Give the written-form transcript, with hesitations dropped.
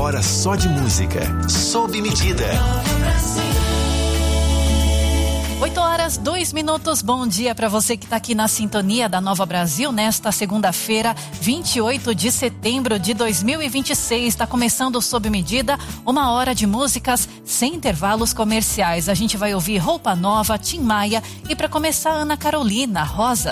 hora só de música. Sob medida. 8h02. Bom dia para você que está aqui na sintonia da Nova Brasil nesta segunda-feira, 28 de setembro de 2026. Está começando Sob Medida, 1 hora de músicas sem intervalos comerciais. A gente vai ouvir Roupa Nova, Tim Maia e para começar Ana Carolina, Rosas.